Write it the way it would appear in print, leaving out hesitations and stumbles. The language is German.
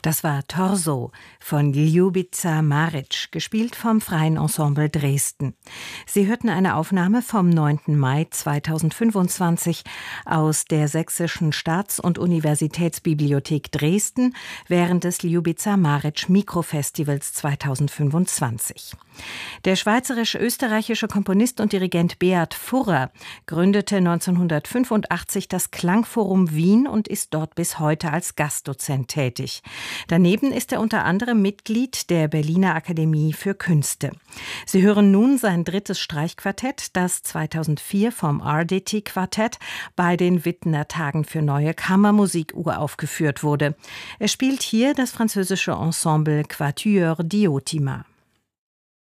Das war Torso von Ljubica Maric, gespielt vom Freien Ensemble Dresden. Sie hörten eine Aufnahme vom 9. Mai 2025 aus der Sächsischen Staats- und Universitätsbibliothek Dresden während des Ljubica Maric Mikrofestivals 2025. Der schweizerisch-österreichische Komponist und Dirigent Beat Furrer gründete 1985 das Klangforum Wien und ist dort bis heute als Gastdozent tätig. Daneben ist er unter anderem Mitglied der Berliner Akademie für Künste. Sie hören nun sein drittes Streichquartett, das 2004 vom RDT-Quartett bei den Wittner Tagen für neue Kammermusik uraufgeführt wurde. Er spielt hier das französische Ensemble Quatuor Diotima.